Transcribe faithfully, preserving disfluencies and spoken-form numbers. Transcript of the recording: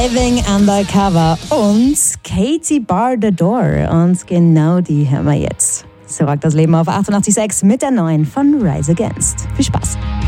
Living Undercover und Katy Bar the Door. Und genau die hören wir jetzt. So rockt das Leben auf achtundachtzig Komma sechs mit der neuen von Rise Against. Viel Spaß.